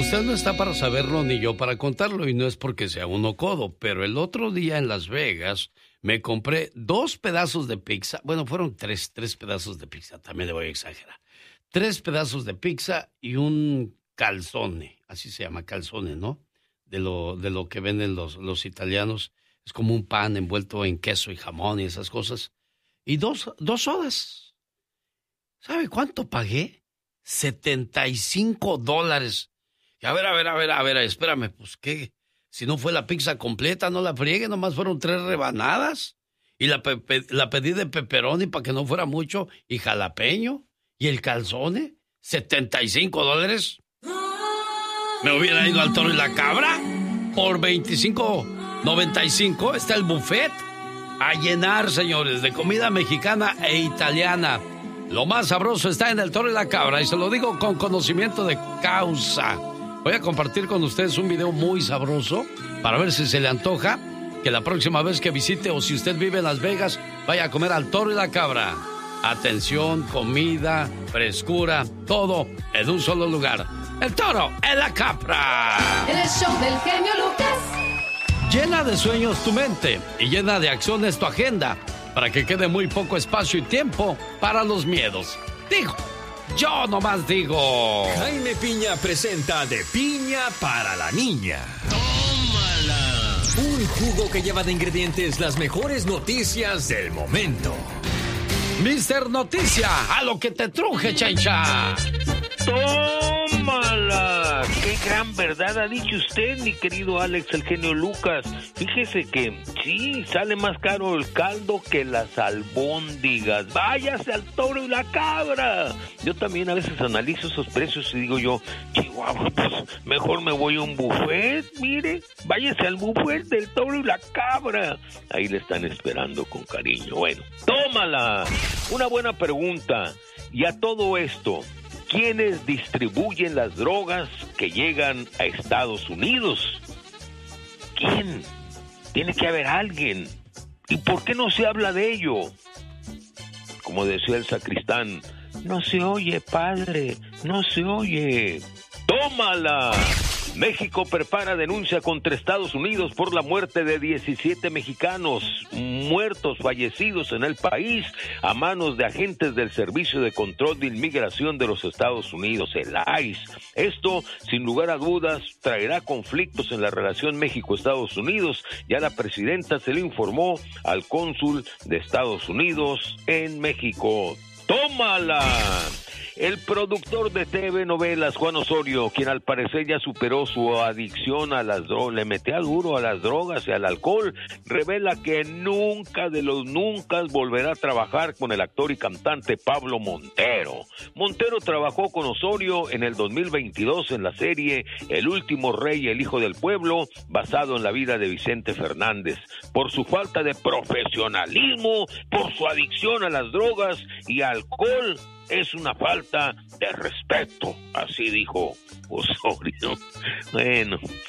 Usted no está para saberlo ni yo para contarlo, y no es porque sea uno codo, pero el otro día en Las Vegas me compré 2 pedazos de pizza. Bueno, fueron tres pedazos de pizza, también le voy a exagerar. 3 pedazos de pizza y un calzone, así se llama, calzone, ¿no? De lo que venden los italianos. Es como un pan envuelto en queso y jamón y esas cosas. Y dos sodas. ¿Sabe cuánto pagué? $75. A ver, espérame, pues qué. Si no fue la pizza completa, no la friegue, nomás fueron 3 rebanadas. Y la pedí de pepperoni para que no fuera mucho, y jalapeño. Y el calzone, $75. Me hubiera ido al Toro y la Cabra. Por $25.95 está el buffet. A llenar, señores, de comida mexicana e italiana. Lo más sabroso está en el Toro y la Cabra, y se lo digo con conocimiento de causa. Voy a compartir con ustedes un video muy sabroso para ver si se le antoja que la próxima vez que visite, o si usted vive en Las Vegas, vaya a comer al Toro y la Cabra. Atención, comida, frescura, todo en un solo lugar. El Toro y la Cabra. El show del genio Lucas. Llena de sueños tu mente y llena de acciones tu agenda, para que quede muy poco espacio y tiempo para los miedos. Digo, yo nomás digo. Jaime Piña presenta De Piña para la Niña. ¡Tómala! Un jugo que lleva de ingredientes las mejores noticias del momento. Mister Noticia, a lo que te truje, Chencha. ¡Tómala! ¡Qué gran verdad ha dicho usted, mi querido Alex, el genio Lucas! Fíjese que sí, sale más caro el caldo que las albóndigas. ¡Váyase al Toro y la Cabra! Yo también a veces analizo esos precios y digo yo, Chihuahua, pues mejor me voy a un buffet, mire. Váyase al buffet del Toro y la Cabra. Ahí le están esperando con cariño. Bueno, tómala. Una buena pregunta. Y a todo esto, ¿quiénes distribuyen las drogas que llegan a Estados Unidos? ¿Quién? Tiene que haber alguien. ¿Y por qué no se habla de ello? Como decía el sacristán, no se oye, padre, no se oye. ¡Tómala! México prepara denuncia contra Estados Unidos por la muerte de 17 mexicanos fallecidos en el país a manos de agentes del Servicio de Control de Inmigración de los Estados Unidos, el ICE. Esto, sin lugar a dudas, traerá conflictos en la relación México-Estados Unidos. Ya la presidenta se le informó al cónsul de Estados Unidos en México. ¡Tómala! El productor de TV novelas, Juan Osorio, quien al parecer ya superó su adicción a las drogas, le metía duro a las drogas y al alcohol, revela que nunca de los nunca volverá a trabajar con el actor y cantante Pablo Montero. Montero trabajó con Osorio en el 2022 en la serie El último rey, el hijo del pueblo, basado en la vida de Vicente Fernández. Por su falta de profesionalismo, por su adicción a las drogas y alcohol, es una falta de respeto, así dijo Osorio. Bueno,